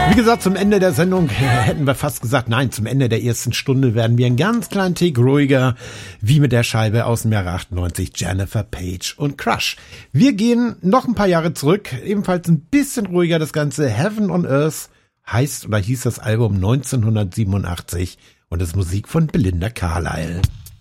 Wie gesagt, zum Ende der Sendung hätten wir fast gesagt, nein, zum Ende der ersten Stunde werden wir einen ganz kleinen Tick ruhiger, wie mit der Scheibe aus dem Jahre 98, Jennifer Page und Crush. Wir gehen noch ein paar Jahre zurück, ebenfalls ein bisschen ruhiger, das Ganze Heaven on Earth heißt oder hieß das Album 1987 und ist Musik von Belinda Carlisle.